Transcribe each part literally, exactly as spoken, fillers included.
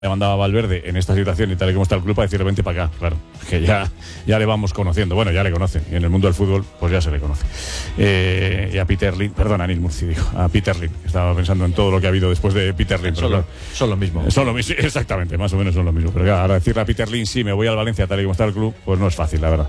Le mandaba a Valverde en esta situación y tal y como está el club a decirle vente para acá, claro, que ya, ya le vamos conociendo, bueno, ya le conocen, y en el mundo del fútbol pues ya se le conoce. Eh, y a Peter Lim, perdón, a Neil Murci dijo, a Peter Lim, estaba pensando en todo lo que ha habido después de Peter Lim. Son, claro, lo, son lo mismo. Son lo mismo, exactamente, más o menos son lo mismo, pero claro, ahora decirle a Peter Lim, sí, me voy al Valencia tal y como está el club, pues no es fácil, la verdad.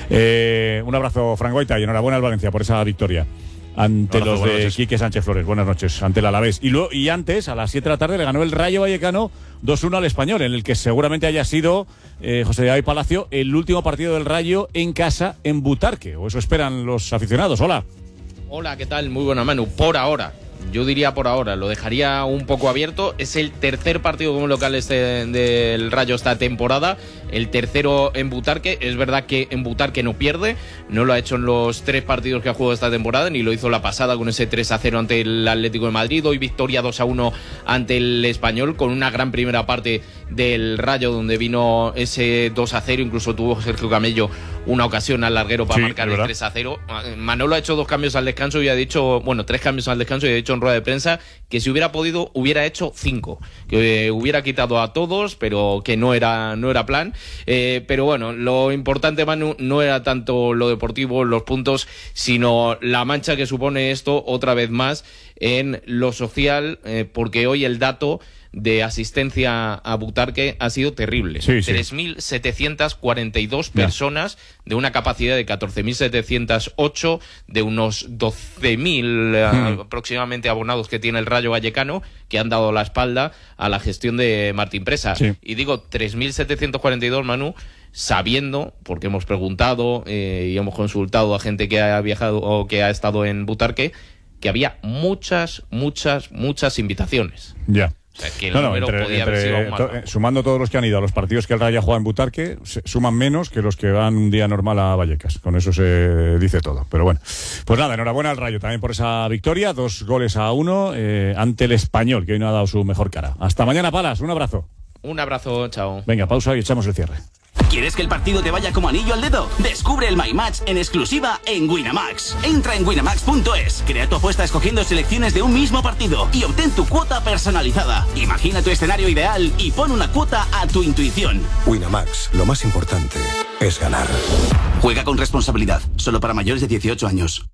Eh, un abrazo, Fran Goita, y enhorabuena al Valencia por esa victoria ante los de Quique Sánchez Flores. Buenas noches, ante el Alavés. Y, lo, y antes, a las siete de la tarde, le ganó el Rayo Vallecano dos uno al Español, en el que seguramente haya sido, eh, José David Palacio, el último partido del Rayo en casa en Butarque, o eso esperan los aficionados. Hola. Hola, ¿qué tal? Muy buena, Manu. Por ahora. Yo diría por ahora, lo dejaría un poco abierto. Es el tercer partido como local este del Rayo esta temporada, el tercero en Butarque. Es verdad que en Butarque no pierde, no lo ha hecho en los tres partidos que ha jugado esta temporada, ni lo hizo la pasada con ese tres a cero ante el Atlético de Madrid. Hoy victoria dos a uno ante el Español, con una gran primera parte del Rayo donde vino ese dos a cero, incluso tuvo Sergio Camello una ocasión al larguero para sí, marcar el tres a cero. Manolo ha hecho dos cambios al descanso y ha dicho, bueno, tres cambios al descanso y ha dicho en rueda de prensa que si hubiera podido hubiera hecho cinco, que eh, hubiera quitado a todos, pero que no era no era plan. Eh, pero bueno, lo importante, Manu, no era tanto lo deportivo, los puntos, sino la mancha que supone esto otra vez más en lo social, eh, porque hoy el dato de asistencia a Butarque ha sido terrible. Sí, sí. tres mil setecientas cuarenta y dos personas, yeah, de una capacidad de catorce mil setecientos ocho, de unos doce mil hmm. uh, aproximadamente abonados que tiene el Rayo Vallecano, que han dado la espalda a la gestión de Martín Presa. Sí. Y digo tres mil setecientos cuarenta y dos, Manu, sabiendo, porque hemos preguntado eh, y hemos consultado a gente que ha viajado o que ha estado en Butarque, que había muchas, muchas, muchas invitaciones. Ya. Yeah. O sea, que el no, no, número entre, podía entre, haber sido aún más to, eh, sumando todos los que han ido a los partidos que el Rayo juega en Butarque, se, suman menos que los que van un día normal a Vallecas. Con eso se dice todo. Pero bueno, pues nada, enhorabuena al Rayo también por esa victoria. Dos goles a uno eh, ante el Español, que hoy no ha dado su mejor cara. Hasta mañana, Palas. Un abrazo. Un abrazo, chao. Venga, pausa y echamos el cierre. ¿Quieres que el partido te vaya como anillo al dedo? Descubre el My Match en exclusiva en Winamax. Entra en winamax punto es, crea tu apuesta escogiendo selecciones de un mismo partido y obtén tu cuota personalizada. Imagina tu escenario ideal y pon una cuota a tu intuición. Winamax, lo más importante es ganar. Juega con responsabilidad, solo para mayores de dieciocho años.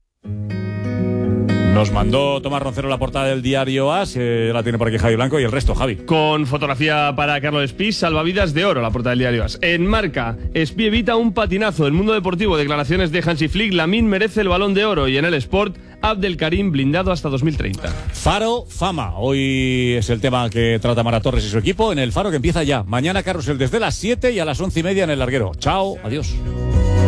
Nos mandó Tomás Roncero la portada del diario A S, eh, la tiene por aquí Javi Blanco y el resto, Javi. Con fotografía para Carlos Espí, salvavidas de oro, la portada del diario A S. En Marca, Espí evita un patinazo. El mundo deportivo, declaraciones de Hansi Flick, Lamine merece el balón de oro. Y en el Sport, Abdelkarim blindado hasta dos mil treinta. Faro, fama. Hoy es el tema que trata Mara Torres y su equipo en el Faro, que empieza ya. Mañana Carrusel desde las siete y a las once y media en el larguero. Chao, adiós.